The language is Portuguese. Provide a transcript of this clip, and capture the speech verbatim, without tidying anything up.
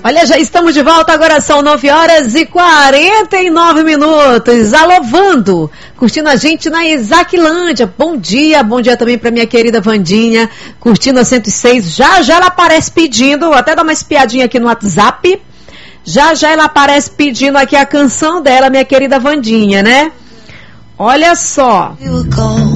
Olha, já estamos de volta, agora são nove horas e quarenta e nove minutos. Alô, Vando, curtindo a gente na Isaquilândia. Bom dia, bom dia também para minha querida Vandinha, curtindo a cento e seis. Já já ela aparece pedindo, vou até dar uma espiadinha aqui no WhatsApp. Já já ela aparece pedindo aqui a canção dela, minha querida Vandinha, né? Olha só.